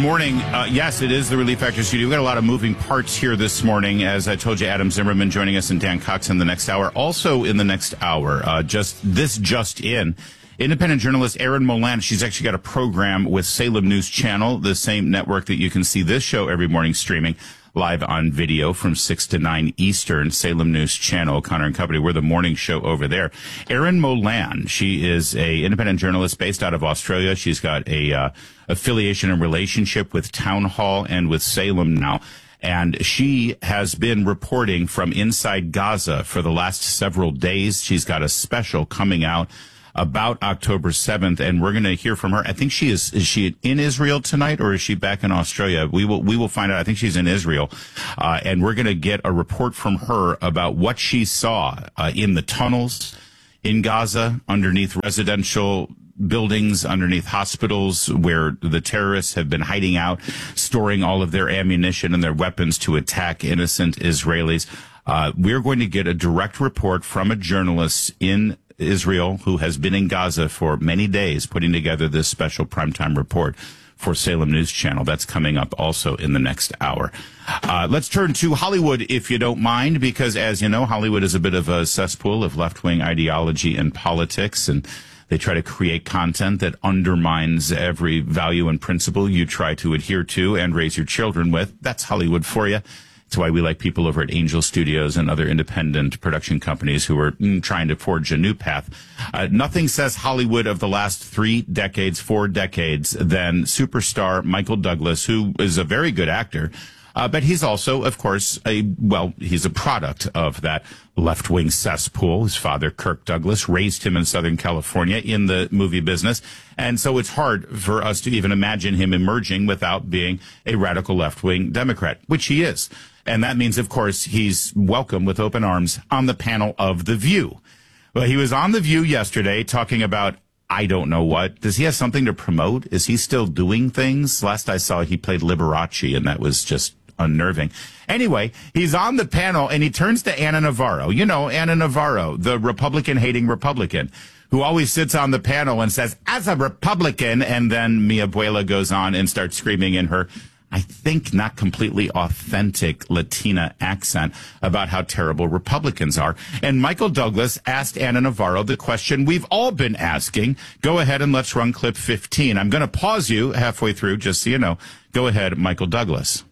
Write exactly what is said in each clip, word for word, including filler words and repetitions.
morning. Uh, yes, it is the Relief Factor Studio. We've got a lot of moving parts here this morning. As I told you, Adam Zimmerman joining us and Dan Cox in the next hour. Also in the next hour, uh, just this just in, independent journalist Erin Molan. She's actually got a program with Salem News Channel, the same network that you can see this show every morning streaming live on video from six to nine Eastern, Salem News Channel, Connor and Company. We're the morning show over there. Erin Molan, she is a independent journalist based out of Australia. She's got a uh, affiliation and relationship with Town Hall and with Salem now. And she has been reporting from inside Gaza for the last several days. She's got a special coming out about October seventh, and we're going to hear from her. I think she is, is she in Israel tonight, or is she back in Australia? We will, we will find out. I think she's in Israel. Uh, and we're going to get a report from her about what she saw, uh, in the tunnels in Gaza, underneath residential buildings, underneath hospitals where the terrorists have been hiding out, storing all of their ammunition and their weapons to attack innocent Israelis. Uh, we're going to get a direct report from a journalist in Israel who has been in Gaza for many days, putting together this special primetime report for Salem News Channel. That's coming up also in the next hour. Uh, let's turn to Hollywood, if you don't mind, because as you know, Hollywood is a bit of a cesspool of left-wing ideology and politics, and they try to create content that undermines every value and principle you try to adhere to and raise your children with. That's Hollywood for you. That's why we like people over at Angel Studios and other independent production companies who are mm, trying to forge a new path. Uh, nothing says Hollywood of the last three decades, four decades than superstar Michael Douglas, who is a very good actor. Uh, but he's also, of course, a, well, he's a product of that left-wing cesspool. His father, Kirk Douglas, raised him in Southern California in the movie business. And so it's hard for us to even imagine him emerging without being a radical left-wing Democrat, which he is. And that means, of course, he's welcome with open arms on the panel of The View. Well, he was on The View yesterday talking about, I don't know what. Does he have something to promote? Is he still doing things? Last I saw, he played Liberace, and that was just unnerving. Anyway, he's on the panel, and he turns to Ana Navarro. You know, Ana Navarro, the Republican-hating Republican, who always sits on the panel and says, as a Republican, and then Mi Abuela goes on and starts screaming in her, I think, not completely authentic Latina accent about how terrible Republicans are. And Michael Douglas asked Ana Navarro the question we've all been asking. Go ahead and let's run clip fifteen. I'm going to pause you halfway through, just so you know. Go ahead, Michael Douglas.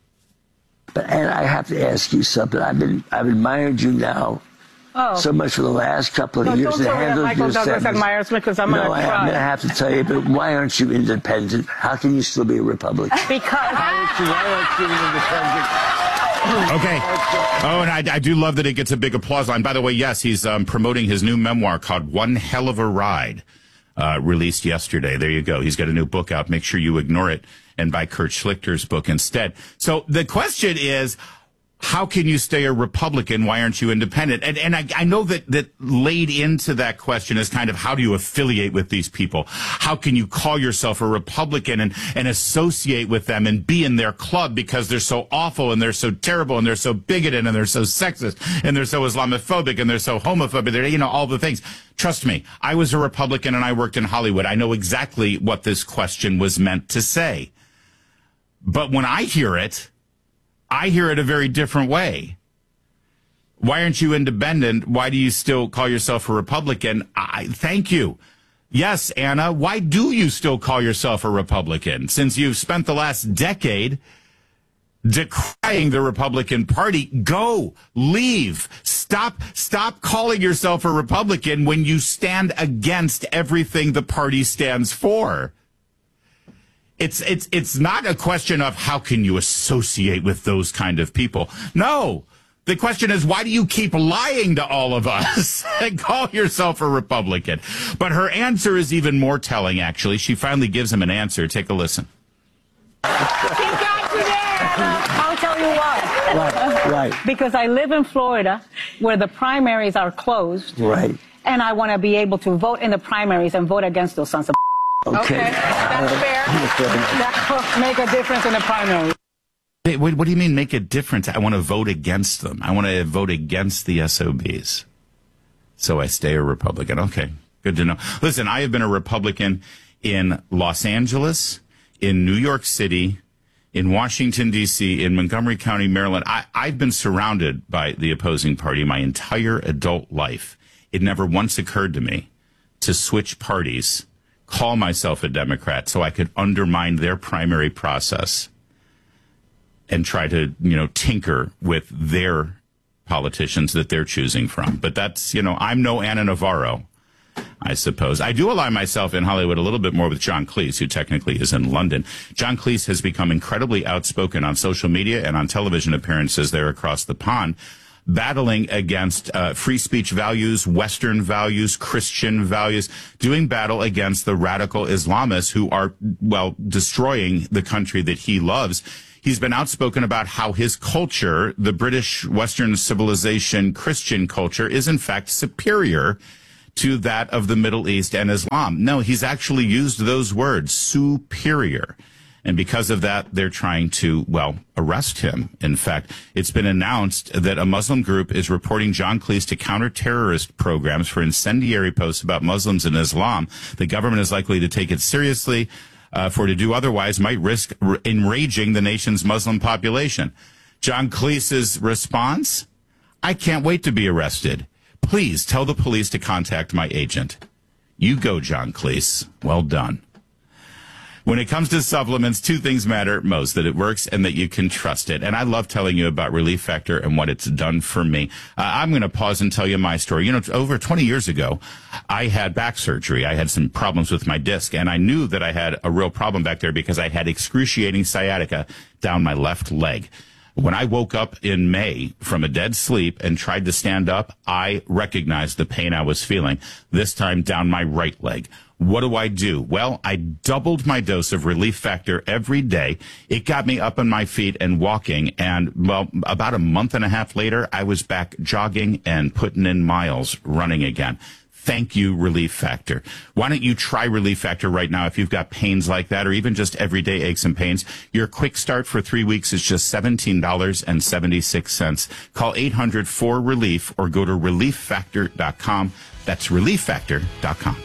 But and I have to ask you something. I've been I've admired you now oh. so much for the last couple of no, years. Don't tell me that Michael Douglas admires me, because I'm no, going to cry. I'm going to have to tell you, but why aren't you independent? How can you still be a Republican? Because why aren't you, why aren't you independent? Okay. Oh, and I, I do love that it gets a big applause line. By the way, yes, he's um, promoting his new memoir called One Hell of a Ride, uh, released yesterday. There you go. He's got a new book out. Make sure you ignore it and buy Kurt Schlichter's book instead. So the question is, how can you stay a Republican? Why aren't you independent? And, and I, I know that, that laid into that question is kind of, how do you affiliate with these people? How can you call yourself a Republican and, and associate with them and be in their club because they're so awful and they're so terrible and they're so bigoted and they're so sexist and they're so Islamophobic and they're so homophobic. They're, you know, all the things. Trust me, I was a Republican and I worked in Hollywood. I know exactly what this question was meant to say. But when I hear it, I hear it a very different way. Why aren't you independent? Why do you still call yourself a Republican? I thank you. Yes, Anna, why do you still call yourself a Republican? Since you've spent the last decade decrying the Republican Party, go, leave, stop, stop calling yourself a Republican when you stand against everything the party stands for. It's it's it's not a question of how can you associate with those kind of people. No. The question is, why do you keep lying to all of us and call yourself a Republican? But her answer is even more telling, actually. She finally gives him an answer. Take a listen. He got you there, Anna. I'll tell you why. Right, right. Because I live in Florida, where the primaries are closed. Right. And I want to be able to vote in the primaries and vote against those sons of Okay. Okay, that's fair. That will make a difference in the primary. Hey, what, what do you mean make a difference? I want to vote against them. I want to vote against the S O Bs. So I stay a Republican. Okay, good to know. Listen, I have been a Republican in Los Angeles, in New York City, in Washington, D C, in Montgomery County, Maryland. I, I've been surrounded by the opposing party my entire adult life. It never once occurred to me to switch parties, call myself a Democrat so I could undermine their primary process and try to, you know, tinker with their politicians that they're choosing from. But that's, you know, I'm no Ana Navarro, I suppose. I do align myself in Hollywood a little bit more with John Cleese, who technically is in London. John Cleese has become incredibly outspoken on social media and on television appearances there across the pond, battling against uh, free speech values, Western values, Christian values, doing battle against the radical Islamists who are, well, destroying the country that he loves. He's been outspoken about how his culture, the British Western civilization Christian culture, is in fact superior to that of the Middle East and Islam. No, he's actually used those words, superior. And because of that, they're trying to, well, arrest him. In fact, it's been announced that a Muslim group is reporting John Cleese to counter-terrorist programs for incendiary posts about Muslims and Islam. The government is likely to take it seriously. Uh, for to do otherwise might risk r- enraging the nation's Muslim population. John Cleese's response? I can't wait to be arrested. Please tell the police to contact my agent. You go, John Cleese. Well done. When it comes to supplements, two things matter most, that it works and that you can trust it. And I love telling you about Relief Factor and what it's done for me. Uh, I'm going to pause and tell you my story. You know, over twenty years ago, I had back surgery. I had some problems with my disc, and I knew that I had a real problem back there because I had excruciating sciatica down my left leg. When I woke up in May from a dead sleep and tried to stand up, I recognized the pain I was feeling, this time down my right leg. What do I do? Well, I doubled my dose of Relief Factor every day. It got me up on my feet and walking. And, well, about a month and a half later, I was back jogging and putting in miles running again. Thank you, Relief Factor. Why don't you try Relief Factor right now if you've got pains like that or even just everyday aches and pains? Your quick start for three weeks is just seventeen dollars and seventy-six cents. Call eight hundred four relief or go to relief factor dot com. That's relief factor dot com.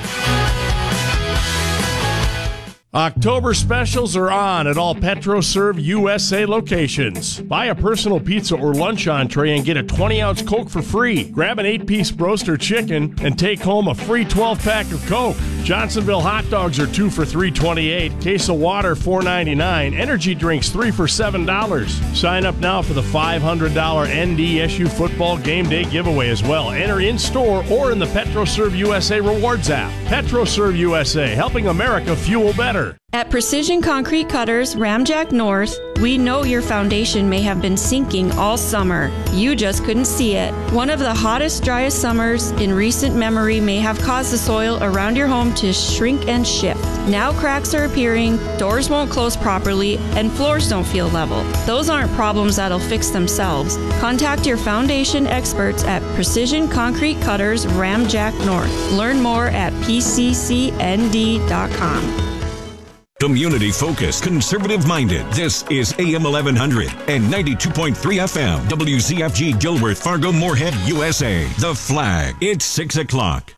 October specials are on at all PetroServe U S A locations. Buy a personal pizza or lunch entree and get a twenty-ounce Coke for free. Grab an eight-piece roaster chicken and take home a free twelve-pack of Coke. Johnsonville hot dogs are two for three twenty-eight. Case of water four ninety-nine. Energy drinks three for seven dollars. Sign up now for the five hundred dollars N D S U football game day giveaway as well. Enter in store or in the PetroServe U S A rewards app. PetroServe U S A, helping America fuel better. At Precision Concrete Cutters, Ramjack North, we know your foundation may have been sinking all summer. You just couldn't see it. One of the hottest, driest summers in recent memory may have caused the soil around your home to shrink and shift. Now cracks are appearing, doors won't close properly, and floors don't feel level. Those aren't problems that'll fix themselves. Contact your foundation experts at Precision Concrete Cutters, Ramjack North. Learn more at P C C N D dot com. Community-focused, conservative-minded. This is A M eleven hundred and ninety-two point three F M. W Z F G Gilbert, Fargo, Moorhead, U S A. The Flag. It's six o'clock.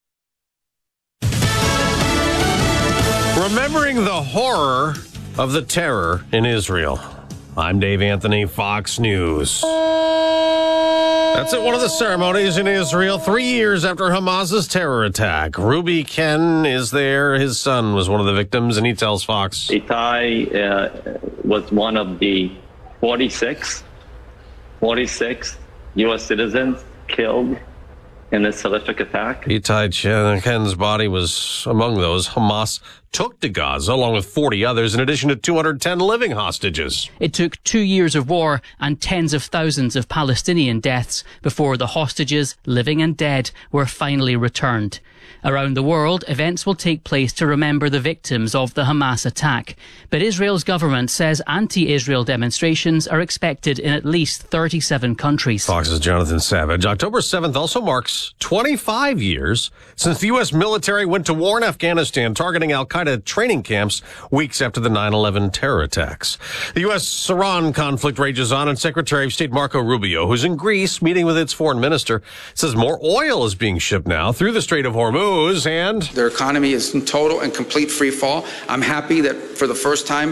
Remembering the horror of the terror in Israel. I'm Dave Anthony, Fox News. That's at one of the ceremonies in Israel, three years after Hamas's terror attack. Ruby Ken is there. His son was one of the victims, and he tells Fox. Itai uh, was one of the forty-six, forty-six U S citizens killed in this horrific attack. Itai Ken's body was among those Hamas took to Gaza, along with forty others, in addition to two hundred ten living hostages. It took two years of war and tens of thousands of Palestinian deaths before the hostages, living and dead, were finally returned. Around the world, events will take place to remember the victims of the Hamas attack. But Israel's government says anti-Israel demonstrations are expected in at least thirty-seven countries. Fox's Jonathan Savage. October seventh also marks twenty-five years since the U S military went to war in Afghanistan, targeting al-Qaeda training camps weeks after the nine eleven terror attacks. The U S-Iran conflict rages on, and Secretary of State Marco Rubio, who's in Greece meeting with its foreign minister, says more oil is being shipped now through the Strait of Hormuz. And their economy is in total and complete free fall. I'm happy that for the first time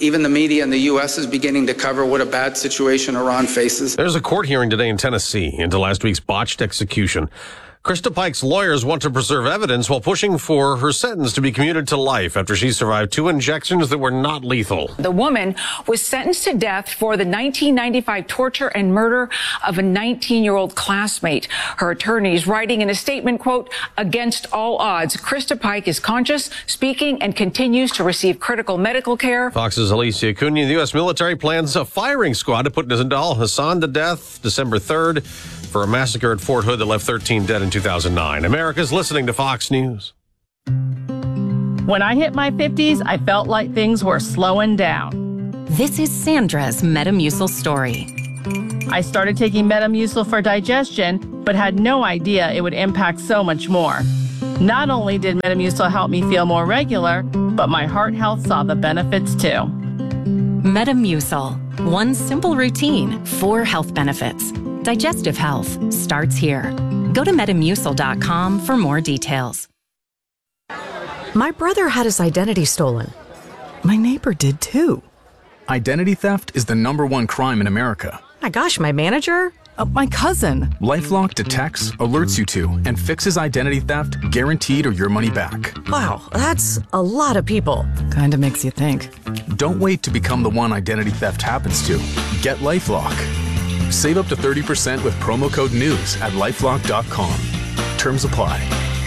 Even the media in the U S is beginning to cover what a bad situation Iran faces. There's a court hearing today in Tennessee into last week's botched execution. Krista Pike's lawyers want to preserve evidence while pushing for her sentence to be commuted to life after she survived two injections that were not lethal. The woman was sentenced to death for the nineteen ninety-five torture and murder of a nineteen-year-old classmate. Her attorneys writing in a statement, quote, against all odds, Krista Pike is conscious, speaking, and continues to receive critical medical care. Fox's Alicia Cunha. The U S military plans a firing squad to put Nizam Hassan to death December third for a massacre at Fort Hood that left thirteen dead in two thousand nine. America's listening to Fox News. When I hit my fifties, I felt like things were slowing down. This is Sandra's Metamucil story. I started taking Metamucil for digestion, but had no idea it would impact so much more. Not only did Metamucil help me feel more regular, but my heart health saw the benefits too. Metamucil. One simple routine, four health benefits. Digestive health starts here. Go to metamucil dot com for more details. My brother had his identity stolen. My neighbor did too. Identity theft is the number one crime in America. My gosh, my manager? Uh, my cousin. LifeLock detects, alerts you to, and fixes identity theft guaranteed or your money back. Wow, that's a lot of people. Kinda makes you think. Don't wait to become the one identity theft happens to. Get LifeLock. Save up to thirty percent with promo code NEWS at lifelock dot com. Terms apply.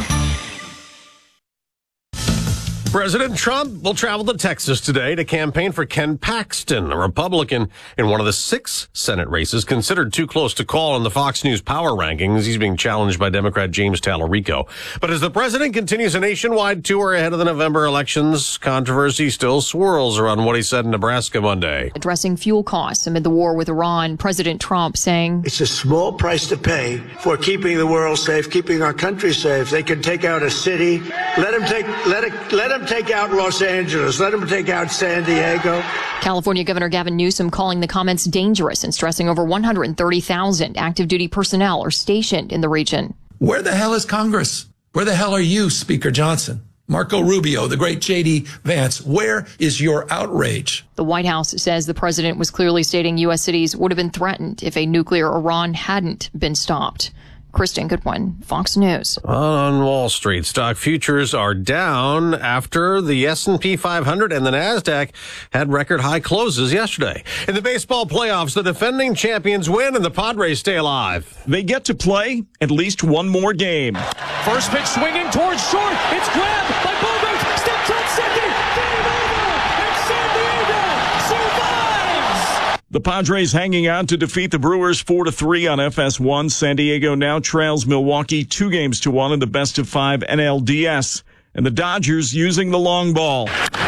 President Trump will travel to Texas today to campaign for Ken Paxton, a Republican in one of the six Senate races considered too close to call in the Fox News power rankings. He's being challenged by Democrat James Tallarico. But as the president continues a nationwide tour ahead of the November elections, controversy still swirls around what he said in Nebraska Monday. Addressing fuel costs amid the war with Iran, President Trump saying, it's a small price to pay for keeping the world safe, keeping our country safe. They can take out a city. Let them take, let it, let them take out Los Angeles. Let them take out San Diego. California Governor Gavin Newsom calling the comments dangerous and stressing over one hundred thirty thousand active duty personnel are stationed in the region. Where the hell is Congress? Where the hell are you, Speaker Johnson? Marco Rubio, the great J D Vance, where is your outrage? The White House says the president was clearly stating U S cities would have been threatened if a nuclear Iran hadn't been stopped. Kristen Goodwin, Fox News. On Wall Street, stock futures are down after the S and P five hundred and the NASDAQ had record high closes yesterday. In the baseball playoffs, the defending champions win and the Padres stay alive. They get to play at least one more game. First pitch swinging towards short. It's grabbed by Bogarts. Steps on second. Game over. And San Diego survives. The Padres hanging on to defeat the Brewers four to three on F S one. San Diego now trails Milwaukee two games to one in the best of five N L D S. And the Dodgers using the long ball.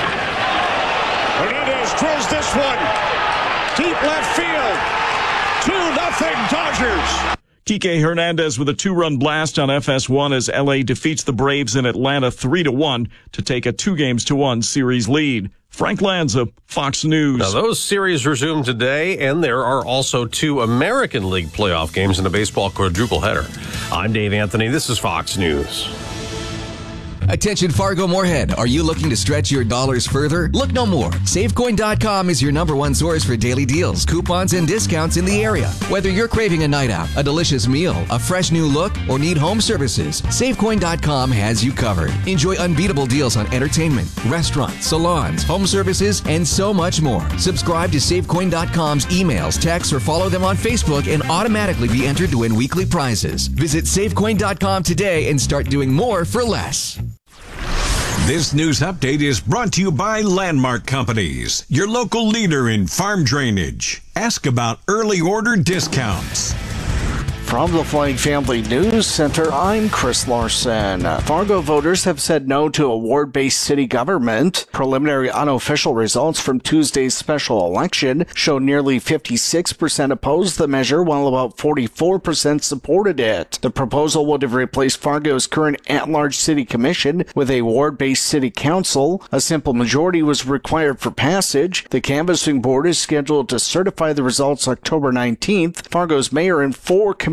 Hernandez drills this one. Deep left field. two nothing Dodgers. Kike Hernandez with a two-run blast on F S one as L A defeats the Braves in Atlanta three to one to take a two games to one series lead. Frank Lanza, Fox News. Now, those series resume today, and there are also two American League playoff games in the baseball quadruple header. I'm Dave Anthony. This is Fox News. Attention Fargo Moorhead, are you looking to stretch your dollars further? Look no more. Savecoin dot com is your number one source for daily deals, coupons, and discounts in the area. Whether you're craving a night out, a delicious meal, a fresh new look, or need home services, Savecoin dot com has you covered. Enjoy unbeatable deals on entertainment, restaurants, salons, home services, and so much more. Subscribe to Savecoin dot com's emails, texts, or follow them on Facebook and automatically be entered to win weekly prizes. Visit Savecoin dot com today and start doing more for less. This news update is brought to you by Landmark Companies, your local leader in farm drainage. Ask about early order discounts. From the Flying Family News Center, I'm Chris Larson. Fargo voters have said no to a ward-based city government. Preliminary unofficial results from Tuesday's special election show nearly fifty-six percent opposed the measure, while about forty-four percent supported it. The proposal would have replaced Fargo's current at-large city commission with a ward-based city council. A simple majority was required for passage. The canvassing board is scheduled to certify the results October nineteenth. Fargo's mayor and four commission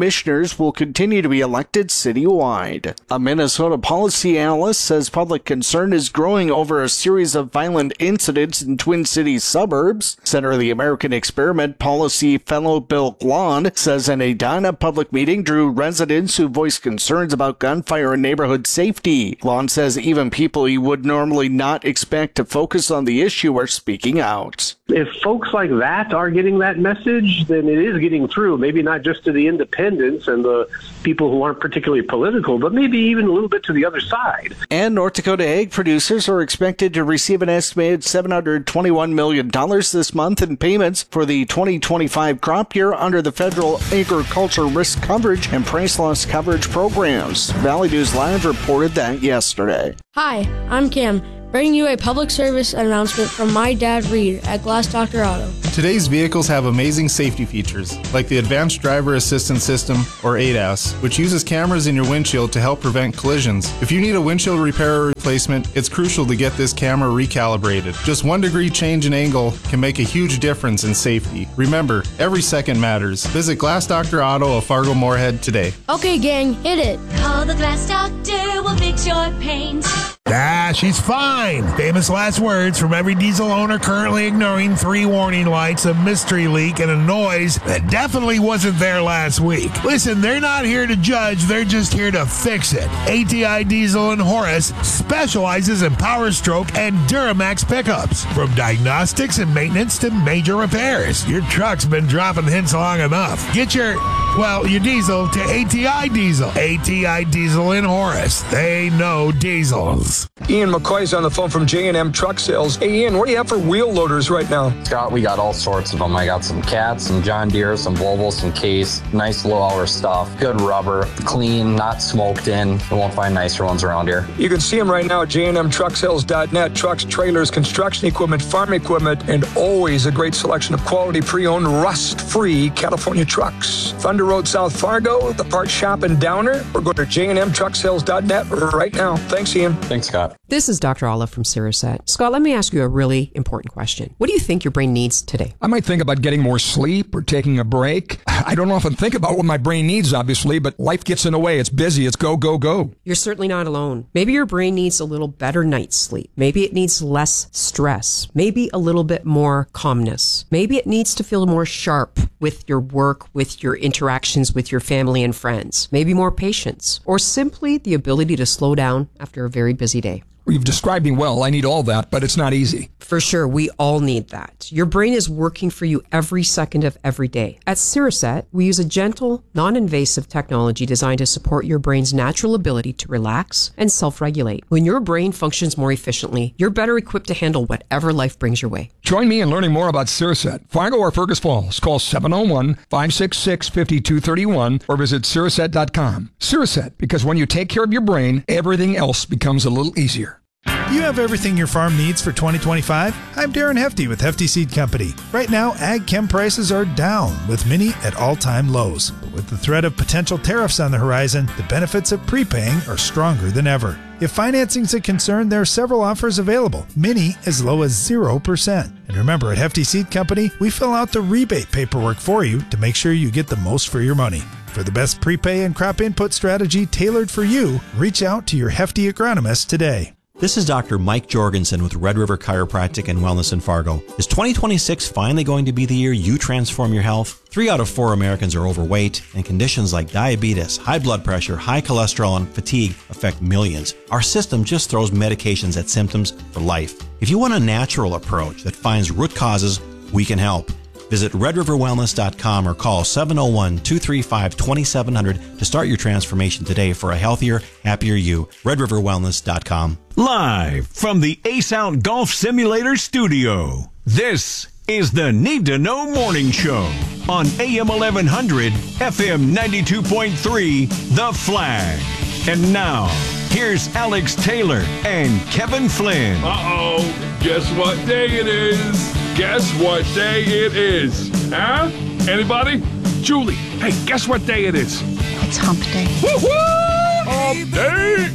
commissioners will continue to be elected citywide. A Minnesota policy analyst says public concern is growing over a series of violent incidents in Twin Cities suburbs. Center of the American Experiment policy fellow Bill Glahn says an Edina public meeting drew residents who voiced concerns about gunfire and neighborhood safety. Glahn says even people you would normally not expect to focus on the issue are speaking out. If folks like that are getting that message, then it is getting through, maybe not just to the independents and the people who aren't particularly political, but maybe even a little bit to the other side. And North Dakota egg producers are expected to receive an estimated seven hundred twenty-one million dollars this month in payments for the twenty twenty-five crop year under the federal agriculture risk coverage and price loss coverage programs. Valley News Live reported that yesterday. Hi, I'm Cam, bringing you a public service announcement from my dad, Reed, at Glass Doctor Auto. Today's vehicles have amazing safety features, like the Advanced Driver Assistance System, or A D A S, which uses cameras in your windshield to help prevent collisions. If you need a windshield repair or replacement, it's crucial to get this camera recalibrated. Just one degree change in angle can make a huge difference in safety. Remember, every second matters. Visit Glass Doctor Auto of Fargo Moorhead today. Okay, gang, hit it. Call the Glass Doctor, we'll fix your paint. Ah, she's fine. Famous last words from every diesel owner currently ignoring three warning lights, a mystery leak, and a noise that definitely wasn't there last week. Listen, they're not here to judge, they're just here to fix it. A T I Diesel in Horace specializes in Power Stroke and Duramax pickups. From diagnostics and maintenance to major repairs. Your truck's been dropping hints long enough. Get your, well, your diesel to A T I Diesel. A T I Diesel in Horace. They know diesels. Ian McCoy's on the phone from J and M Truck Sales. Hey, Ian, what do you have for wheel loaders right now? Scott, we got all sorts of them. I got some Cats, some John Deere, some Volvo, some Case. Nice low-hour stuff. Good rubber. Clean, not smoked in. You won't find nicer ones around here. You can see them right now at J and M Truck Sales dot net. Trucks, trailers, construction equipment, farm equipment, and always a great selection of quality pre-owned, rust-free California trucks. Thunder Road, South Fargo, the parts shop in Downer, or go to J and M Truck Sales dot net right now. Thanks, Ian. Thanks, Scott. This is Doctor Olive from Siriset. Scott, let me ask you a really important question. What do you think your brain needs today? I might think about getting more sleep or taking a break. I don't often think about what my brain needs, obviously, but life gets in the way. It's busy. It's go, go, go. You're certainly not alone. Maybe your brain needs a little better night's sleep. Maybe it needs less stress. Maybe a little bit more calmness. Maybe it needs to feel more sharp with your work, with your interactions with your family and friends. Maybe more patience. Or simply the ability to slow down after a very busy day. You've described me well. I need all that, but it's not easy. For sure, we all need that. Your brain is working for you every second of every day. At Siriset, we use a gentle, non-invasive technology designed to support your brain's natural ability to relax and self-regulate. When your brain functions more efficiently, you're better equipped to handle whatever life brings your way. Join me in learning more about Siriset. Fargo or Fergus Falls, call seven oh one, five six six, five two three one or visit Siriset dot com. Siriset, because when you take care of your brain, everything else becomes a little easier. You have everything your farm needs for twenty twenty-five? I'm Darren Hefty with Hefty Seed Company. Right now, ag chem prices are down, with many at all-time lows. But with the threat of potential tariffs on the horizon, the benefits of prepaying are stronger than ever. If financing's a concern, there are several offers available, many as low as zero percent. And remember, at Hefty Seed Company, we fill out the rebate paperwork for you to make sure you get the most for your money. For the best prepay and crop input strategy tailored for you, reach out to your Hefty agronomist today. This is Doctor Mike Jorgensen with Red River Chiropractic and Wellness in Fargo. Is twenty twenty-six finally going to be the year you transform your health? Three out of four Americans are overweight, and conditions like diabetes, high blood pressure, high cholesterol, and fatigue affect millions. Our system just throws medications at symptoms for life. If you want a natural approach that finds root causes, we can help. Visit red river wellness dot com or call seven oh one, two three five, two seven zero zero to start your transformation today for a healthier, happier you. red river wellness dot com. Live from the Ace Out Golf Simulator studio, this is the Need to Know Morning Show on A M eleven hundred, F M ninety-two point three, The Flag. And now, here's Alex Taylor and Kevin Flynn. Uh-oh, guess what day it is? Guess what day it is? Huh? Anybody? Julie, hey, guess what day it is? It's hump day. Woo-hoo! Hump day!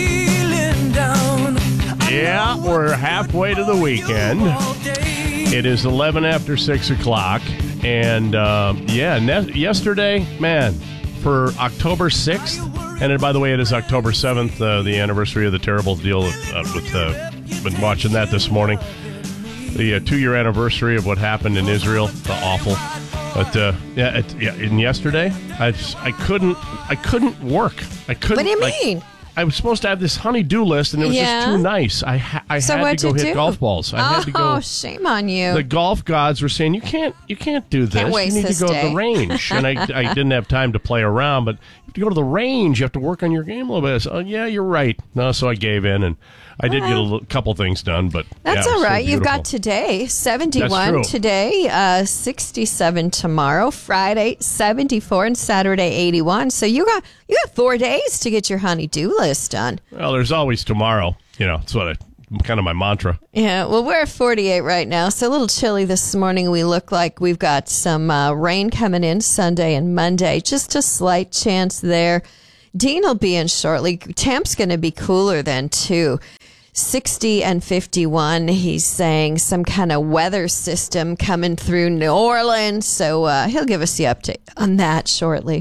Yeah, we're halfway to the weekend. It is eleven after six o'clock. And, uh, yeah, ne- yesterday, man, for October sixth. And then, by the way, it is October seventh, uh, the anniversary of the terrible deal with, uh, with uh, been watching that this morning. The uh, two-year anniversary of what happened in Israel, the awful. But uh, yeah, it, yeah, and yesterday I just, I couldn't I couldn't work. I couldn't. What do you like, mean? I was supposed to have this honey-do list, and it was Yeah. just too nice. I ha- I So had what'd to go you hit do? golf balls. I oh, had to go. shame on you. The golf gods were saying you can't you can't do this. Can't waste you need this to go day. to the range, and I, I didn't have time to play around. But you have to go to the range. You have to work on your game a little bit. So, oh yeah, you're right. No, so I gave in, and I did Well, get a little, couple things done. But That's yeah, it all was so right. You've got beautiful. today, That's seventy-one true. today, uh, sixty-seven tomorrow, Friday, seventy-four, and Saturday, eighty-one. So you got you got four days to get your honey-do list done. Well, there's always tomorrow. You know, it's what I kind of my mantra. Yeah, well, we're at forty-eight right now, so a little chilly this morning. We look like we've got some uh, rain coming in Sunday and Monday. Just a slight chance there. Dean will be in shortly. Temp's going to be cooler then, too. sixty and fifty-one. He's saying some kind of weather system coming through New Orleans, so uh, he'll give us the update on that shortly.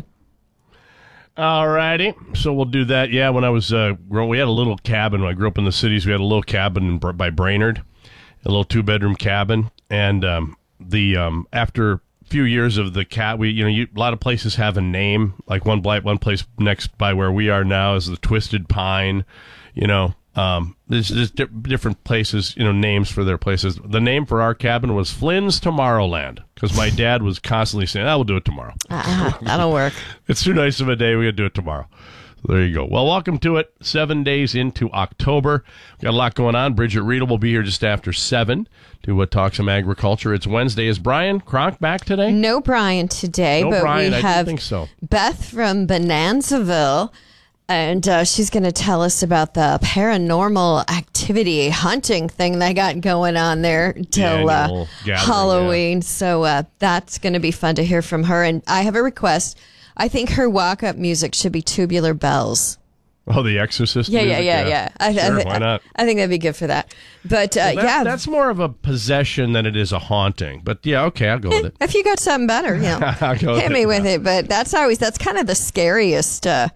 All righty. So we'll do that. Yeah, when I was uh, growing, we had a little cabin. When I grew up in the cities, we had a little cabin in, by Brainerd, a little two-bedroom cabin. And um, the um, after a few years of the cat, we you know you, a lot of places have a name. Like one blight, one place next by where we are now is the Twisted Pine. You know, um, there's, there's di- different places. You know, names for their places. The name for our cabin was Flynn's Tomorrowland because my dad was constantly saying, "I will do it tomorrow." Uh, that'll work. It's too nice of a day. We got to do it tomorrow. So there you go. Well, welcome to it. Seven days into October. We've got a lot going on. Bridget Riedel will be here just after seven to uh, talk some agriculture. It's Wednesday. Is Brian Kronk back today? No Brian today, No but Brian. we I didn't have think so. Beth from Bonanzaville, and uh, she's going to tell us about the paranormal activity hunting thing they got going on there till annual uh, gathering, Halloween. So uh, that's going to be fun to hear from her. And I have a request. I think her walk-up music should be Tubular Bells. Oh, The Exorcist Yeah, yeah, music? yeah, yeah. I, Sure, I, why not? I think that'd be good for that. But uh, Well, that- yeah, That's more of a possession than it is a haunting. But yeah, okay, I'll go with it. if you got something better, you know, I'll go hit with me it. with it. But that's always that's kind of the scariest uh,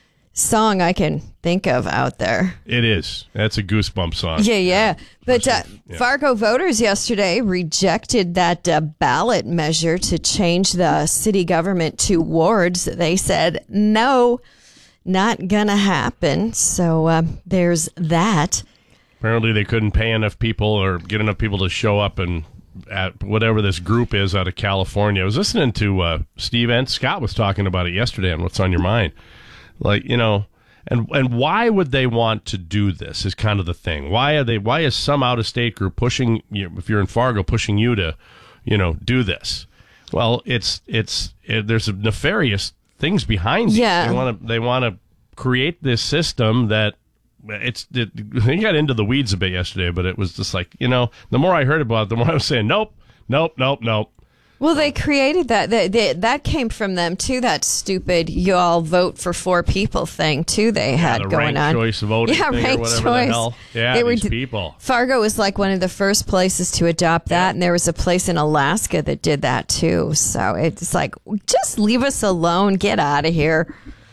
song I can think of out there. It is. That's a goosebump song. Yeah, yeah. But uh, yeah. Fargo voters yesterday rejected that uh, ballot measure to change the city government to wards. They said, no, not gonna happen. So uh, there's that. Apparently they couldn't pay enough people or get enough people to show up and at whatever this group is out of California. I was listening to uh, Steve and Scott was talking about it yesterday on What's on Your Mind. Like, you know, and and why would they want to do this is kind of the thing. Why are they, why is some out-of-state group pushing, you, if you're in Fargo, pushing you to, you know, do this? Well, it's, it's, it, there's some nefarious things behind it. Yeah. They want to, they want to create this system that, It's it, he got into the weeds a bit yesterday, but it was just like, you know, the more I heard about it, the more I was saying, nope, nope, nope, nope. Well, they created that. That, that, that came from them, too, that stupid you all vote for four people thing, too, they had the going ranked on. choice voting yeah, thing or ranked whatever choice. the hell. Yeah, They were these d- people. Fargo was like one of the first places to adopt that, and there was a place in Alaska that did that, too. So it's like, just leave us alone. Get out of here.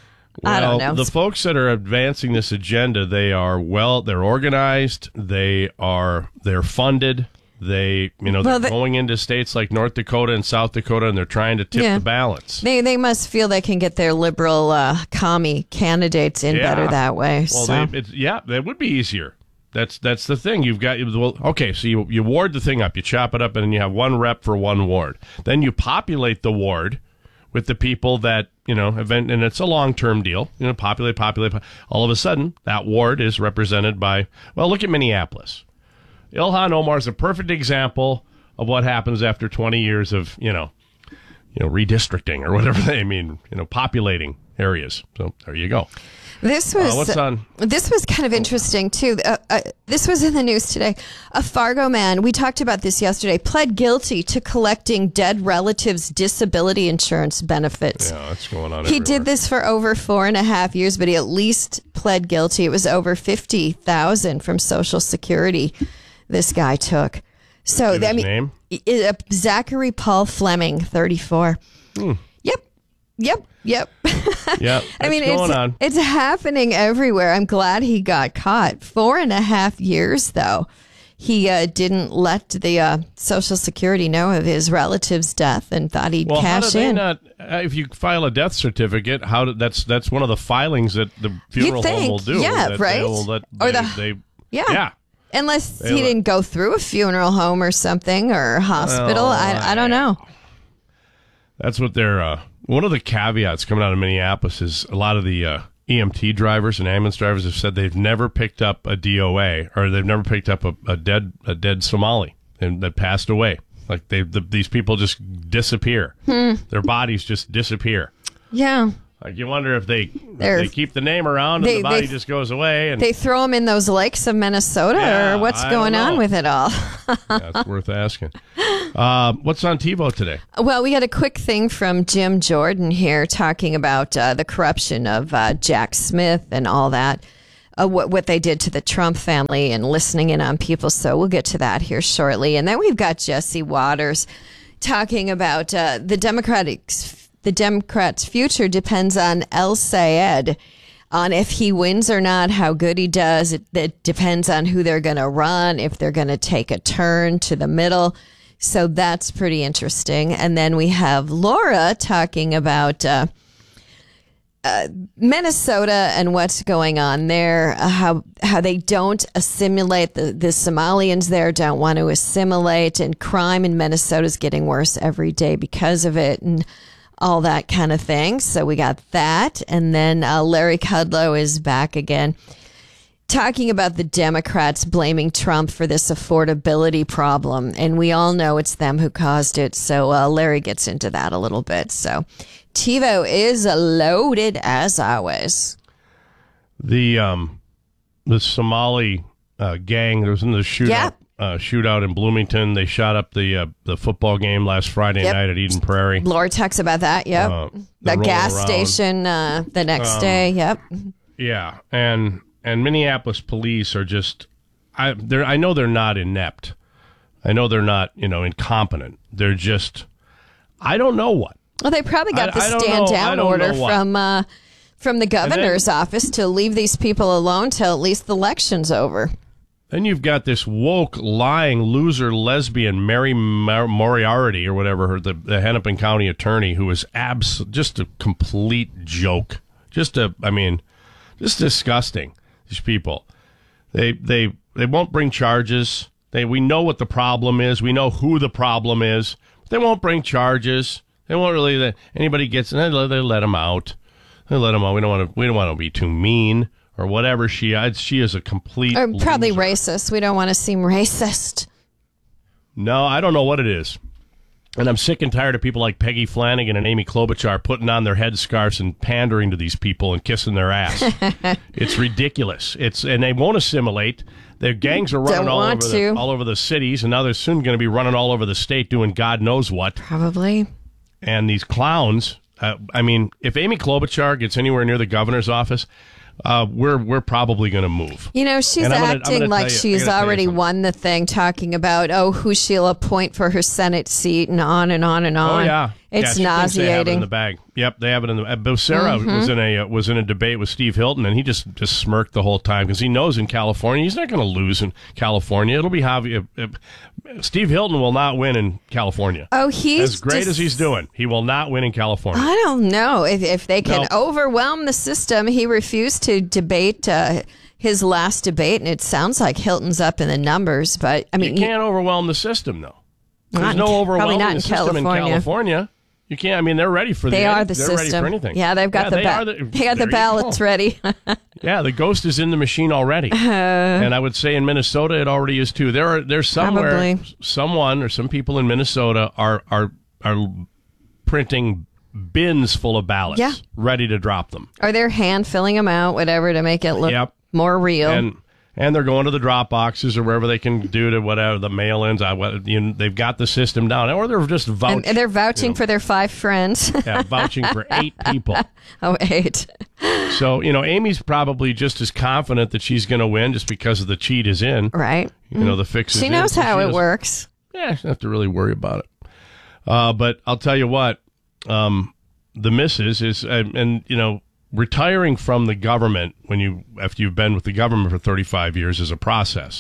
I don't know. The folks that are advancing this agenda, they are well, they're organized, they are, they're funded. They, you know, they're Well, they- going into states like North Dakota and South Dakota, and they're trying to tip Yeah. the balance. They they must feel they can get their liberal uh, commie candidates in Yeah. better that way. Well, so. they, it's, yeah, that would be easier. That's that's the thing. You've got well, okay. So you you ward the thing up, you chop it up, and then you have one rep for one ward. Then you populate the ward with the people that you know, event, and it's a long term deal. You know, populate, populate. po- All of a sudden, that ward is represented by. Well, look at Minneapolis. Ilhan Omar is a perfect example of what happens after twenty years of you know, you know, redistricting or whatever they mean. You know, populating areas. So there you go. This was Uh, what's on? This was kind of interesting too. Uh, uh, this was in the news today. A Fargo man, we talked about this yesterday, pled guilty to collecting dead relatives' disability insurance benefits. Yeah, that's going on. He everywhere. did this for over four and a half years, but he at least pled guilty. It was over fifty thousand from Social Security. This guy took. So Give I his mean, name? i- uh, Zachary Paul Fleming, thirty-four. Hmm. Yep. Yep, yep. Yep. I mean, going it's on. it's happening everywhere. I'm glad he got caught. Four and a half years, though. He uh, didn't let the uh, Social Security know of his relative's death and thought he'd Well, how cash do they in. not? Uh, if you file a death certificate, how do, that's that's one of the filings that the funeral think, home will do. yeah, that right? They will let, Or they, the- they, Yeah. yeah. Unless They he let- didn't go through a funeral home or something or a hospital. Well, I, I don't know. That's what they're. Uh, one of the caveats coming out of Minneapolis is a lot of the uh, E M T drivers and ambulance drivers have said they've never picked up a D O A or they've never picked up a, a dead a dead Somali and that passed away. Like they the, these people just disappear. Hmm. Their bodies just disappear. Yeah. Like you wonder if they if They're- they keep the name around and they- the body they- just goes away. And They throw him in those lakes of Minnesota, Yeah, or what's I going don't on know. with it all? That's worth asking. Uh, what's on TiVo today? Well, we had a quick thing from Jim Jordan here talking about uh, the corruption of uh, Jack Smith and all that, uh, what, what they did to the Trump family and listening in on people. So we'll get to that here shortly. And then we've got Jesse Waters talking about uh, the Democrats. The Democrats' future depends on El Sayed, on if he wins or not, how good he does. It, it depends on who they're going to run, if they're going to take a turn to the middle. So that's pretty interesting. And then we have Laura talking about uh, uh, Minnesota and what's going on there, uh, how how they don't assimilate, the, the Somalians there don't want to assimilate, and crime in Minnesota is getting worse every day because of it, and all that kind of thing. So we got that. And then uh, Larry Kudlow is back again, talking about the Democrats blaming Trump for this affordability problem. And we all know it's them who caused it. So uh, Larry gets into that a little bit. So TiVo is loaded as always. The um, the Somali uh, gang that was in the shootout. Yeah. Uh, shootout in Bloomington. They shot up the uh, the football game last Friday Yep. night at Eden Prairie. Laura talks about that. Yep. Uh, the they're gas rolling around. station uh, the next Um, day. Yep. Yeah, and and Minneapolis police are just, I they're I know they're not inept. I know they're not you know incompetent. They're just, I don't know what. Well, they probably got I- the I don't stand know- I down don't order know what. from uh, from the governor's office to leave these people alone till at least the election's over. Then you've got this woke, lying, loser, lesbian Mary Mar- Moriarty or whatever, her, the, the Hennepin County attorney, who is abs- just a complete joke. Just a, I mean, just disgusting. These people, they they they won't bring charges. They we know what the problem is. We know who the problem is. They won't bring charges. They won't really let anybody gets. They let, they let them out. They let them out. We don't want to. We don't want to be too mean. Or whatever she is, she is a complete. Or probably loser. racist. We don't want to seem racist. No, I don't know what it is. And I'm sick and tired of people like Peggy Flanagan and Amy Klobuchar putting on their headscarves and pandering to these people and kissing their ass. It's ridiculous. It's and they won't assimilate. Their gangs are running Don't all over want the, to. all over the cities, and now they're soon going to be running all over the state doing God knows what. Probably. And these clowns. Uh, I mean, if Amy Klobuchar gets anywhere near the governor's office, uh, we're we're probably going to move. You know, she's And I'm gonna- I'm acting gonna like tell you- I she's gotta tell you already something. won the thing, talking about, oh, who she'll appoint for her Senate seat and on and on and on. Oh yeah, It's yeah, she thinks they have it in nauseating. the bag. Yep, they have it in the. Uh, Becerra Mhm. was in a uh, was in a debate with Steve Hilton, and he just just smirked the whole time because he knows in California he's not going to lose in California. It'll be Javier. Uh, uh, Steve Hilton will not win in California. Oh, he's as great just- as he's doing. He will not win in California. I don't know if, if they can No. overwhelm the system. He refused to debate uh, his last debate, and it sounds like Hilton's up in the numbers. But I mean, you can't overwhelm the system, though. There's Not in- no probably overwhelming not in the system in California. California. You can't. I mean, they're ready for the. they are the they're system. ready for anything. Yeah, they've got Yeah, the, they ba- are the they got there the you ballots go. ready. Yeah, the ghost is in the machine already, and I would say in Minnesota it already is too. There are there's somewhere Probably. someone or some people in Minnesota are are are printing bins full of ballots, Yeah. ready to drop them. Or they're hand filling them out, whatever, to make it look Yep. more real. And and they're going to the drop boxes or wherever they can do to whatever the mail-ins. I what you know, they've got the system down, or they're just vouching. and, and they're vouching you know. for their five friends. Yeah, vouching for eight people. Oh, eight. So, you know, Amy's probably just as confident that she's going to win just because of the cheat is in. Right. You know, the fix is She in, knows so how she it doesn't- works. Yeah, she doesn't have to really worry about it. Uh, but I'll tell you what, um, the missus is, uh, and you know, retiring from the government when you after you've been with the government for thirty-five years is a process.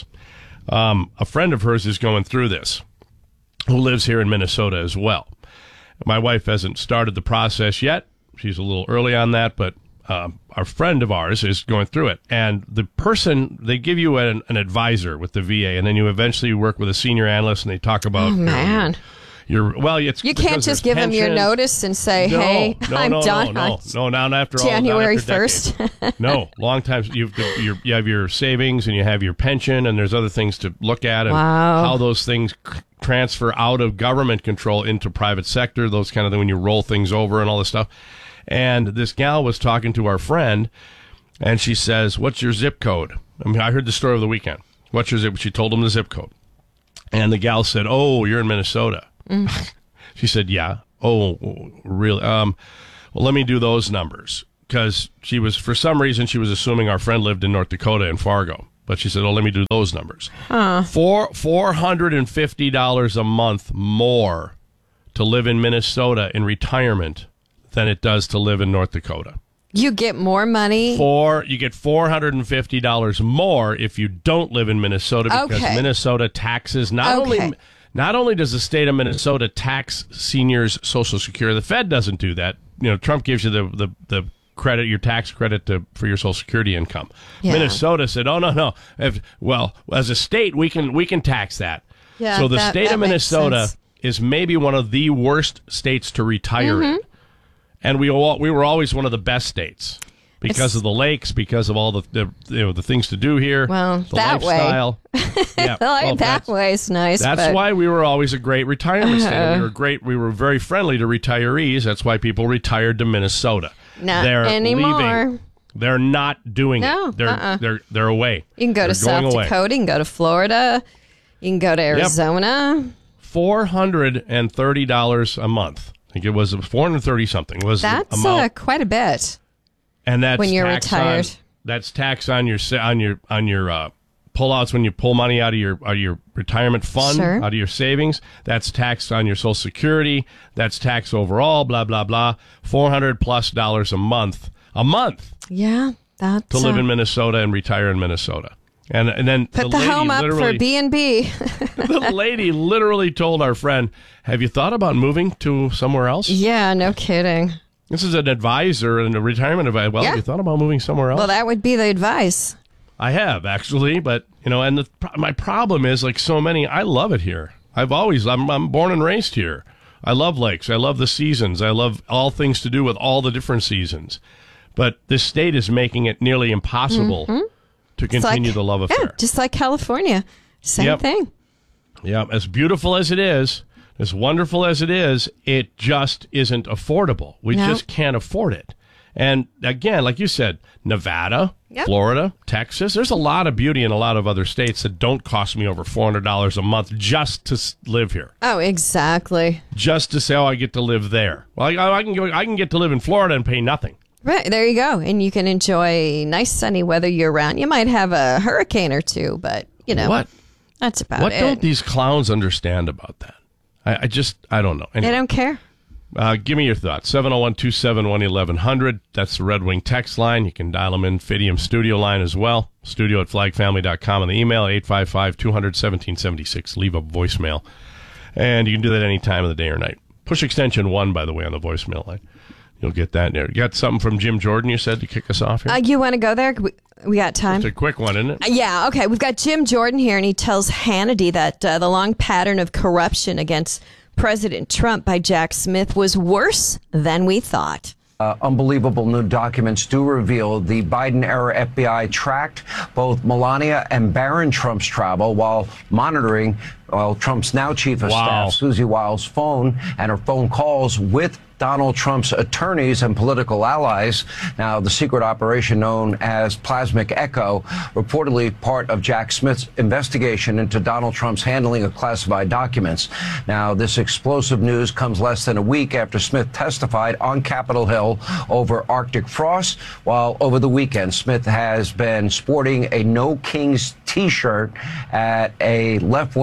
Um, a friend of hers is going through this, who lives here in Minnesota as well. My wife hasn't started the process yet. She's a little early on that, but um, our friend of ours is going through it. And the person, they give you an, an advisor with the V A, and then you eventually work with a senior analyst, and they talk about... Oh, man. Your, your, well, it's you can't just give them your notice and say, no, hey, no, I'm no, done. No, no, no, not after all. January not after first. No, long time. You've, you're, you have your savings and you have your pension, and there's other things to look at, and wow. how those things transfer out of government control into private sector, those kind of things when you roll things over and all this stuff. And this gal was talking to our friend, and she says, what's your zip code? I mean, I heard the story of the weekend. What's your zip? She told him the zip code. And the gal said, oh, you're in Minnesota. Mm. She said, yeah. Oh, really? Um, well, let me do those numbers. Because she was, for some reason, she was assuming our friend lived in North Dakota in Fargo. But she said, oh, let me do those numbers. Huh. Four, four hundred fifty dollars a month more to live in Minnesota in retirement than it does to live in North Dakota. You get more money. Four, you get four hundred fifty dollars more if you don't live in Minnesota because Okay. Minnesota taxes not Okay. only not only does the state of Minnesota tax seniors' Social Security, the Fed doesn't do that. You know, Trump gives you the the, the credit, your tax credit to, for your Social Security income. Yeah. Minnesota said, "Oh no, no. If, well, as a state, we can we can tax that." Yeah, so the that- state that of makes Minnesota sense. is maybe one of the worst states to retire in. And we all, we were always one of the best states because It's- of the lakes, because of all the, the you know the things to do here. Well, the that way. lifestyle. Yeah, Like, well, that that's- way is nice. That's but why we were always a great retirement state. Uh-huh. We were great. We were very friendly to retirees. That's why people retired to Minnesota. Not They're anymore. leaving. They're not doing No, it. They're uh-uh. they're they're away. You can go They're to going South away. Dakota. You can go to Florida. You can go to Arizona. Four hundred and thirty dollars a month. I think it was four hundred thirty something. Was the That's amount. uh, quite a bit. And that's when you're tax retired. On, that's tax on your sa- on your on your uh, pullouts when you pull money out of your out of your retirement fund, Sure. out of your savings. That's tax on your Social Security. That's tax overall. Blah blah blah. Four hundred plus dollars a month. A month Yeah, that's to live uh, in Minnesota and retire in Minnesota. And and then put the, lady home up for literally- B and B. the lady literally told our friend, "Have you thought about moving to somewhere else?" Yeah, no kidding. This is an advisor and a retirement advisor. Well, Yeah. have you thought about moving somewhere else? Well, that would be the advice. I have actually, but you know, and the, my problem is like so many. I love it here. I've always. I'm, I'm born and raised here. I love lakes. I love the seasons. I love all things to do with all the different seasons. But this state is making it nearly impossible Mhm. to It's like- continue the love affair. Yeah, just like California. Same Yep. thing. Yeah, as beautiful as it is, as wonderful as it is, it just isn't affordable. We No. just can't afford it. And again, like you said, Nevada, Yep. Florida, Texas, there's a lot of beauty in a lot of other states that don't cost me over four hundred dollars a month just to s- live here. Oh, exactly. Just to say, oh, I get to live there. Well, I, I can go, I can get to live in Florida and pay nothing. Right, there you go. And you can enjoy nice sunny weather year round. You might have a hurricane or two, but, you know, What? that's about What it. don't these clowns understand about that? I, I just, I don't know. They Anyway. don't care. Uh, give me your thoughts. seven oh one, two seven one, eleven hundred. That's the Red Wing text line. You can dial them in. Fidium studio line as well. Studio at flag family dot com. And the email, eight five five, two hundred, seventeen seventy-six. Leave a voicemail. And you can do that any time of the day or night. Push extension one, by the way, on the voicemail line. You'll get that in there. You got something from Jim Jordan, you said, to kick us off here? Uh, you want to go there? We, we got time. It's a quick one, isn't it? Uh, Yeah, okay. We've got Jim Jordan here, and he tells Hannity that uh, the long pattern of corruption against President Trump by Jack Smith was worse than we thought. Uh, unbelievable new documents do reveal the Biden-era F B I tracked both Melania and Barron Trump's travel while monitoring well, Trump's now chief of Wow. staff, Susie Wiles' phone and her phone calls with Donald Trump's attorneys and political allies. Now, the secret operation known as Plasmic Echo, reportedly part of Jack Smith's investigation into Donald Trump's handling of classified documents. Now, this explosive news comes less than a week after Smith testified on Capitol Hill over Arctic frost, while over the weekend, Smith has been sporting a No Kings T-shirt at a left-wing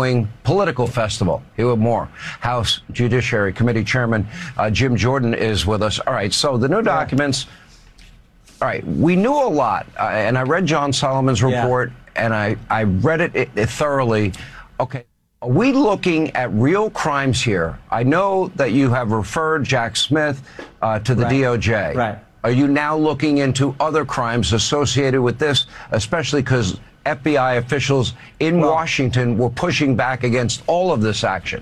political festival. Here with more. House Judiciary Committee Chairman uh, Jim Jordan is with us. All right, so the new documents, all right, we knew a lot, uh, and I read John Solomon's report, yeah. and I, I read it, it, it thoroughly. Okay, are we looking at real crimes here? I know that you have referred Jack Smith uh, to the right. D O J. Right. Are you now looking into other crimes associated with this, especially because F B I officials in well, Washington were pushing back against all of this action?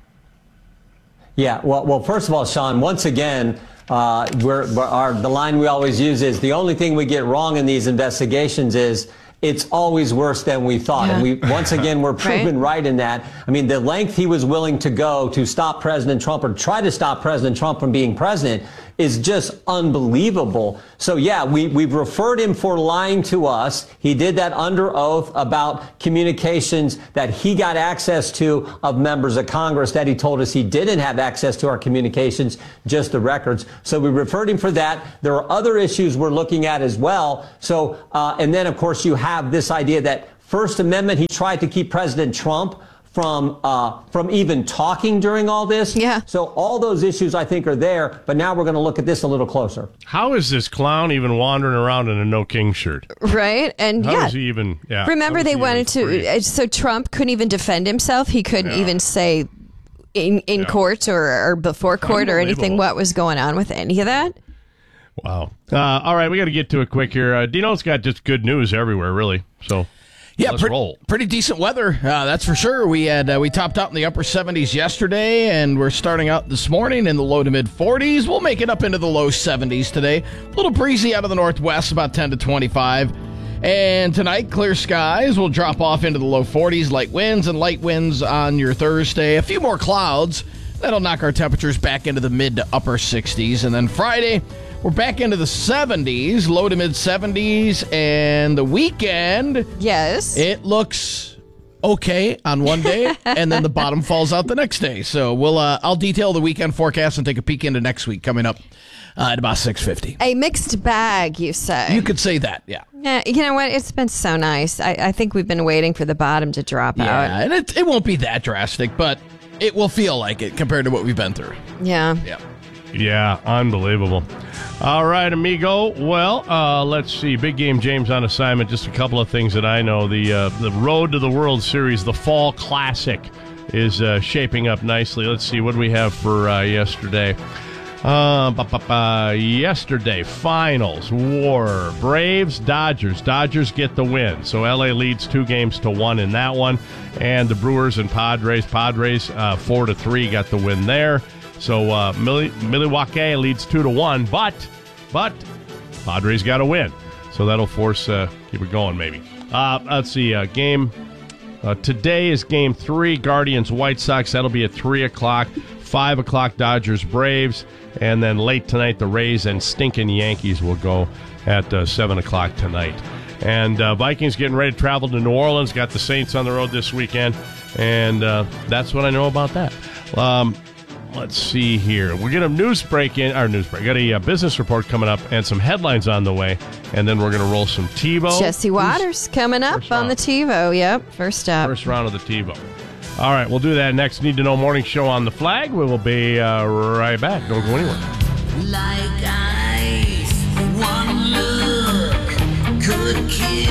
Yeah, well, well, first of all, Sean, once again, uh, we're, we're, our, the line we always use is the only thing we get wrong in these investigations is it's always worse than we thought. Yeah. And we, once again, we're proven right. right in that. I mean, the length he was willing to go to stop President Trump or try to stop President Trump from being president is just unbelievable. So, yeah, we, we've referred him for lying to us. He did that under oath about communications that he got access to of members of Congress that he told us he didn't have access to our communications, just the records. So we referred him for that. There are other issues we're looking at as well. So, uh, and then, of course, you have this idea that First Amendment, he tried to keep President Trump from uh, from even talking during all this. Yeah. So all those issues, I think, are there. But now we're going to look at this a little closer. How is this clown even wandering around in a No King shirt? Right. And How yeah. is he even? Yeah. Remember, they wanted to. So Trump couldn't even defend himself. He couldn't yeah. even say in in yeah. court or, or before court or anything what was going on with any of that. Wow. Uh, all right, we got to get to it quick here. Uh, Dino's got just good news everywhere, really. So. Yeah, Let's pre- roll. pretty decent weather, uh, that's for sure. We had uh, we topped out in the upper seventies yesterday, and we're starting out this morning in the low to mid forties. We'll make it up into the low seventies today. A little breezy out of the northwest, about ten to twenty-five. And tonight, clear skies will drop off into the low forties, light winds and light winds on your Thursday. A few more clouds. That'll knock our temperatures back into the mid to upper sixties. And then Friday, we're back into the seventies, low to mid seventies, and the weekend. Yes. It looks okay on one day, and then the bottom falls out the next day. So we'll uh, I'll detail the weekend forecast and take a peek into next week coming up uh, at about six fifty. A mixed bag, you say? You could say that, yeah. Yeah, you know what? It's been so nice. I, I think we've been waiting for the bottom to drop yeah, out. Yeah, and it, it won't be that drastic, but it will feel like it compared to what we've been through. Yeah. Yeah. Yeah, unbelievable. All right, amigo. Well, uh, let's see. Big Game James on assignment. Just a couple of things that I know. The uh, the road to the World Series, the Fall Classic, is uh, shaping up nicely. Let's see. What do we have for uh, yesterday? Uh, ba, ba, ba, yesterday, finals, war, Braves, Dodgers. Dodgers get the win. So L A leads two games to one in that one. And the Brewers and Padres. Padres, uh, four to three, got the win there. So uh, Milwaukee leads two to one, but but Padres got to win, so that'll force uh, keep it going maybe. Uh, let's see, uh, game uh, today is game three, Guardians White Sox. That'll be at three o'clock. Five o'clock Dodgers Braves, and then late tonight the Rays and stinking Yankees will go at uh, seven o'clock tonight. And uh, Vikings getting ready to travel to New Orleans. Got the Saints on the road this weekend, and uh, that's what I know about that. Um, Let's see here. We're going to news break in our news break. Got a uh, business report coming up and some headlines on the way, and then we're going to roll some TiVo. Jesse Waters Who's, coming up on the TiVo. Yep, first up. First round of the TiVo. All right, we'll do that next. Need to Know Morning Show on the Flag. We will be uh, right back. Don't go anywhere. Like ice, one look could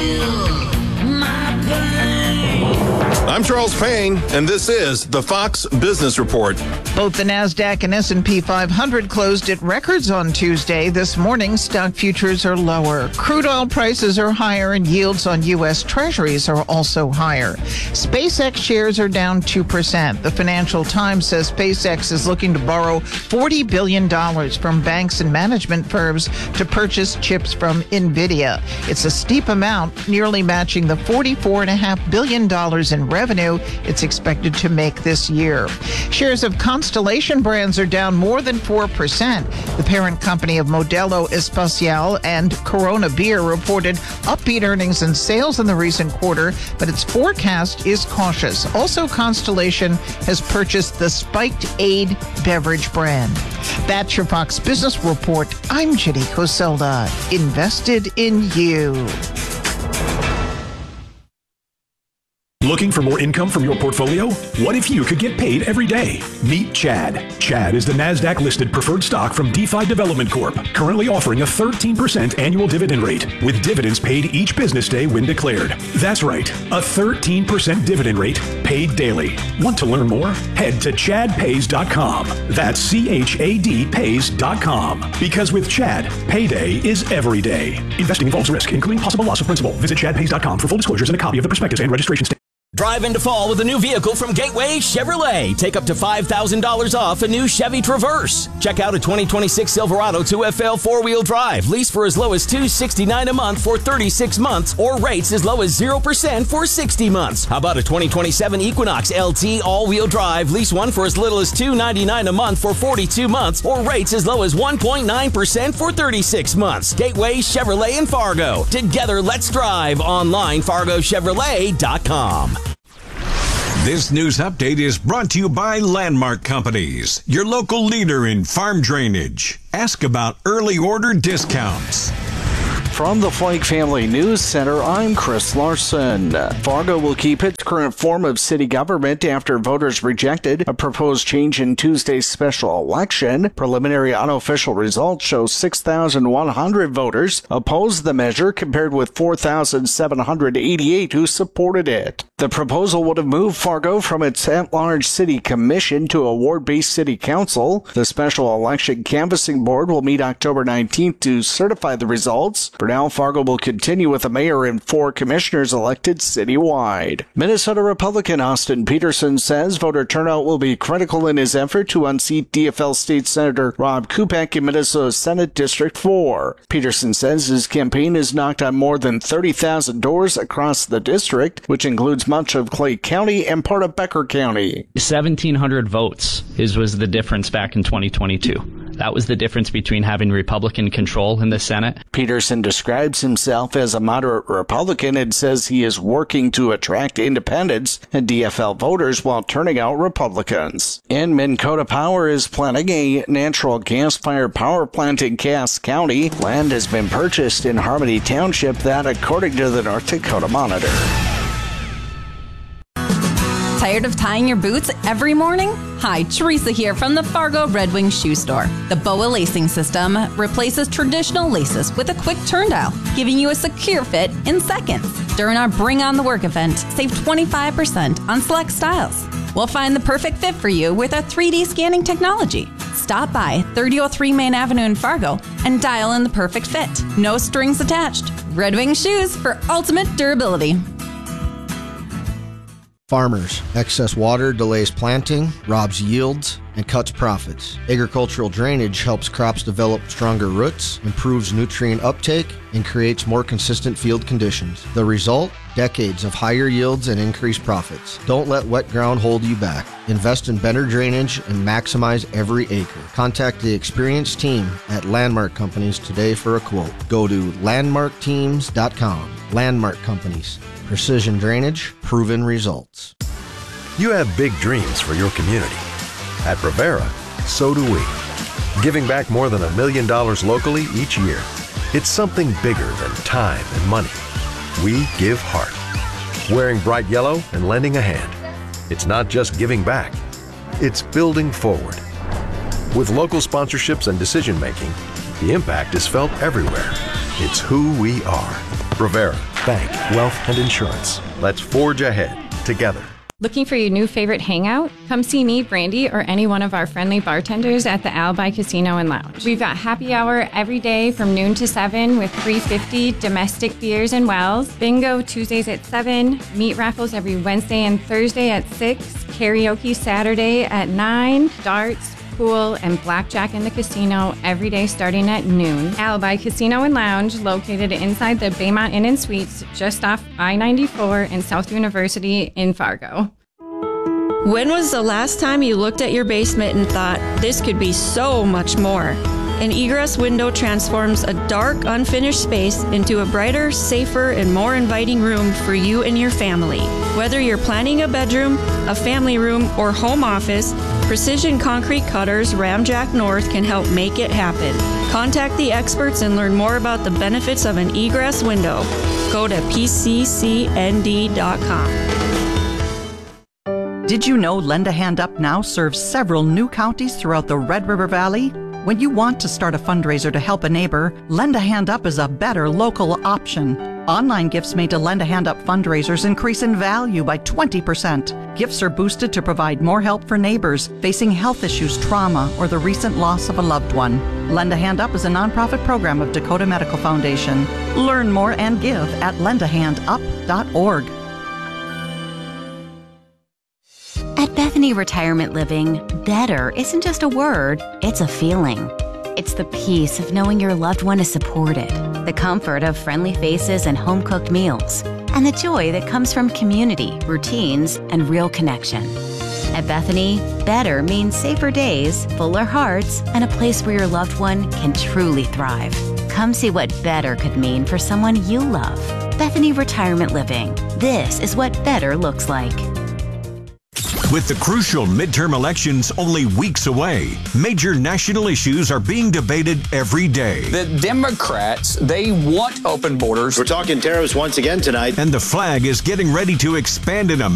kill my pain. I'm Charles Payne, and this is the Fox Business Report. Both the NASDAQ and S and P five hundred closed at records on Tuesday. This morning, stock futures are lower. Crude oil prices are higher, and yields on U S Treasuries are also higher. SpaceX shares are down two percent. The Financial Times says SpaceX is looking to borrow forty billion dollars from banks and management firms to purchase chips from NVIDIA. It's a steep amount, nearly matching the forty-four point five billion dollars in revenue it's expected to make this year. Shares of Constellation Brands are down more than four percent. The parent company of Modelo Especial and Corona Beer reported upbeat earnings and sales in the recent quarter, but its forecast is cautious. Also, Constellation has purchased the Spiked Aid beverage brand. That's your Fox Business Report. I'm Jenny Coselda. Invested in you. Looking for more income from your portfolio? What if you could get paid every day? Meet Chad. Chad is the NASDAQ-listed preferred stock from DeFi Development Corp, currently offering a thirteen percent annual dividend rate, with dividends paid each business day when declared. That's right, a thirteen percent dividend rate paid daily. Want to learn more? Head to chad pays dot com. That's C H A D pays dot com. Because with Chad, payday is every day. Investing involves risk, including possible loss of principal. Visit chad pays dot com for full disclosures and a copy of the prospectus and registration statement. Drive into fall with a new vehicle from Gateway Chevrolet. Take up to five thousand dollars off a new Chevy Traverse. Check out a twenty twenty-six Silverado two F L four-wheel drive. Lease for as low as two hundred sixty-nine dollars a month for thirty-six months, or rates as low as zero percent for sixty months. How about a twenty twenty-seven Equinox L T all-wheel drive? Lease one for as little as two hundred ninety-nine dollars a month for forty-two months, or rates as low as one point nine percent for thirty-six months. Gateway Chevrolet in Fargo. Together, let's drive. Online, fargo chevrolet dot com. This news update is brought to you by Landmark Companies, your local leader in farm drainage. Ask about early order discounts. From the Flake Family News Center, I'm Chris Larson. Fargo will keep its current form of city government after voters rejected a proposed change in Tuesday's special election. Preliminary unofficial results show six thousand one hundred voters opposed the measure, compared with four thousand seven hundred eighty-eight who supported it. The proposal would have moved Fargo from its at-large city commission to a ward-based city council. The special election canvassing board will meet October nineteenth to certify the results. For now, Fargo will continue with a mayor and four commissioners elected citywide. Minnesota Republican Austin Peterson says voter turnout will be critical in his effort to unseat D F L State Senator Rob Kupek in Minnesota Senate District four. Peterson says his campaign has knocked on more than thirty thousand doors across the district, which includes much of Clay County and part of Becker County. seventeen hundred votes is was the difference back in twenty twenty-two. That was the difference between having Republican control in the Senate. Peterson describes himself as a moderate Republican and says he is working to attract independents and D F L voters while turning out Republicans. And Minn Kota Power is planning a natural gas-fired power plant in Cass County. Land has been purchased in Harmony Township, that according to the North Dakota Monitor. Tired of tying your boots every morning? Hi, Teresa here from the Fargo Red Wing Shoe Store. The B O A lacing system replaces traditional laces with a quick turn dial, giving you a secure fit in seconds. During our Bring on the Work event, save twenty-five percent on select styles. We'll find the perfect fit for you with our three D scanning technology. Stop by thirty oh three Main Avenue in Fargo and dial in the perfect fit. No strings attached. Red Wing Shoes for ultimate durability. Farmers. Excess water delays planting, robs yields, and cuts profits. Agricultural drainage helps crops develop stronger roots, improves nutrient uptake, and creates more consistent field conditions. The result? Decades of higher yields and increased profits. Don't let wet ground hold you back. Invest in better drainage and maximize every acre. Contact the experienced team at Landmark Companies today for a quote. Go to landmark teams dot com. Landmark Companies. Precision drainage, proven results. You have big dreams for your community. At Rivera, so do we. Giving back more than a million dollars locally each year. It's something bigger than time and money. We give heart. Wearing bright yellow and lending a hand. It's not just giving back, it's building forward. With local sponsorships and decision making, the impact is felt everywhere. It's who we are. Rivera, bank, wealth, and insurance. Let's forge ahead together. Looking for your new favorite hangout? Come see me, Brandy, or any one of our friendly bartenders at the Alibi Casino and Lounge. We've got happy hour every day from noon to seven with three fifty domestic beers and wells. Bingo Tuesdays at seven. Meat raffles every Wednesday and Thursday at six. Karaoke Saturday at nine. Darts, pool, and blackjack in the casino every day starting at noon. Alibi Casino and Lounge, located inside the Baymont Inn and Suites, just off I ninety-four in South University in Fargo. When was the last time you looked at your basement and thought, this could be so much more? An egress window transforms a dark, unfinished space into a brighter, safer, and more inviting room for you and your family. Whether you're planning a bedroom, a family room, or home office, Precision Concrete Cutters Ramjack North can help make it happen. Contact the experts and learn more about the benefits of an egress window. Go to P C C N D dot com. Did you know Lend a Hand Up now serves several new counties throughout the Red River Valley? When you want to start a fundraiser to help a neighbor, Lend a Hand Up is a better local option. Online gifts made to Lend a Hand Up fundraisers increase in value by twenty percent. Gifts are boosted to provide more help for neighbors facing health issues, trauma, or the recent loss of a loved one. Lend a Hand Up is a nonprofit program of Dakota Medical Foundation. Learn more and give at lend a hand up dot org. At Bethany Retirement Living, better isn't just a word, it's a feeling. It's the peace of knowing your loved one is supported, the comfort of friendly faces and home-cooked meals, and the joy that comes from community, routines, and real connection. At Bethany, better means safer days, fuller hearts, and a place where your loved one can truly thrive. Come see what better could mean for someone you love. Bethany Retirement Living. This is what better looks like. With the crucial midterm elections only weeks away, major national issues are being debated every day. The Democrats, they want open borders. We're talking tariffs once again tonight. And the flag is getting ready to expand in a